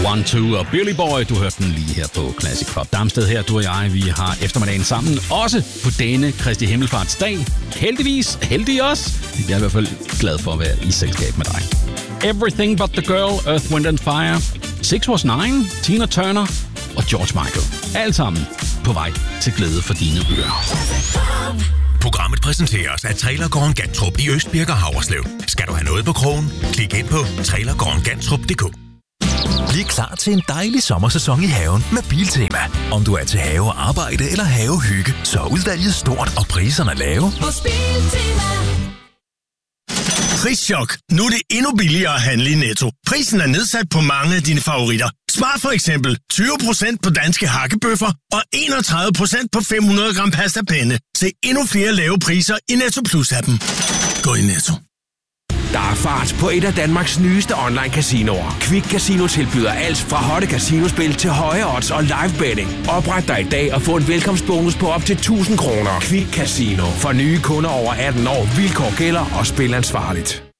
One, Two og Billy Boy. Du hørte den lige her på Classic Club Darmsted her. Du og jeg, vi har eftermiddagen sammen. Også på denne Kristi Himmelfartsdag. Heldigvis, heldig også. Jeg er i hvert fald glad for at være i selskab med dig. Everything But The Girl, Earth, Wind and Fire, 6 Was 9, Tina Turner og George Michael. Alt sammen på vej til glæde for dine ører. Programmet præsenteres af Trailergården Gantrup i Østbirk og Haverslev. Skal du have noget på krogen? Klik ind på trailergårdengantrup.dk. Bliv klar til en dejlig sommersæson i haven med Biltema. Om du er til have og arbejde eller havehygge, så er udvalget stort og priserne lave. Hos Biltema. Prischok. Nu er det endnu billigere at handle i Netto. Prisen er nedsat på mange af dine favoritter. Smart for eksempel 20% på danske hakkebøffer og 31% på 500 gram pasta penne. Se endnu flere lave priser i Netto Plus-appen. Gå i Netto. Der er fart på et af Danmarks nyeste online-casinoer. Quick Casino tilbyder alt fra hotte casinospil til høje odds og live betting. Opret dig i dag og få en velkomstbonus på op til 1.000 kroner. Quick Casino. For nye kunder over 18 år. Vilkår gælder og spil ansvarligt.